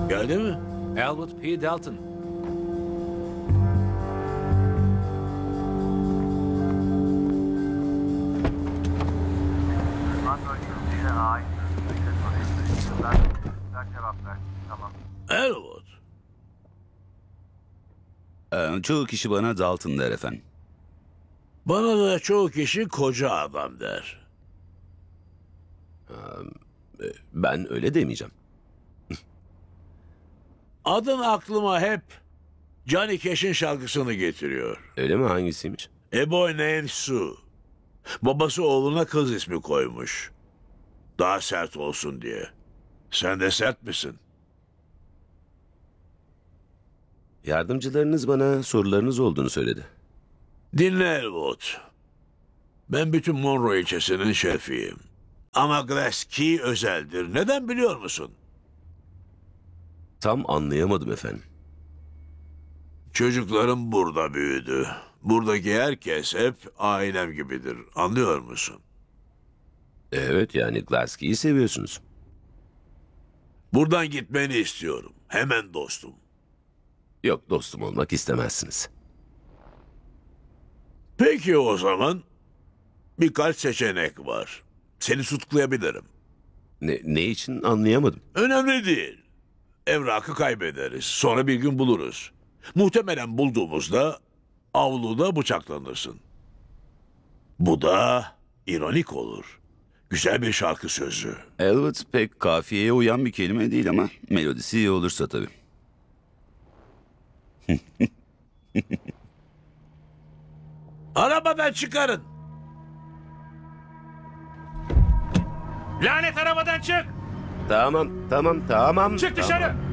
Geldi mi? Elwood P. Dalton. Bölgesine ait ben cevap ver. Tamam. Elwood. Çoğu kişi bana Dalton der efendim. Bana da çoğu kişi koca adam der. Ben öyle demeyeceğim. Adın aklıma hep Johnny Cash'in şarkısını getiriyor. Öyle mi, hangisiymiş? A Boy Named Sue. Babası oğluna kız ismi koymuş. Daha sert olsun diye. Sen de sert misin? Yardımcılarınız bana sorularınız olduğunu söyledi. Dinle Elwood. Ben bütün Monroe ilçesinin şefiyim. Ama Glass Key özeldir. Neden biliyor musun? Tam anlayamadım efendim. Çocuklarım burada büyüdü. Buradaki herkes hep ailem gibidir. Anlıyor musun? Evet, yani Glasgow'yi seviyorsunuz. Buradan gitmeni istiyorum. Hemen dostum. Yok, dostum olmak istemezsiniz. Peki o zaman birkaç seçenek var. Seni tutuklayabilirim. Ne için anlayamadım. Önemli değil. Evrakı kaybederiz. Sonra bir gün buluruz. Muhtemelen bulduğumuzda avluda bıçaklanırsın. Bu da ironik olur. Güzel bir şarkı sözü. Elwood pek kafiyeye uyan bir kelime değil ama melodisi iyi olursa tabii. Arabadan çıkarın. Lanet arabadan çık! Tamam. Çık dışarı!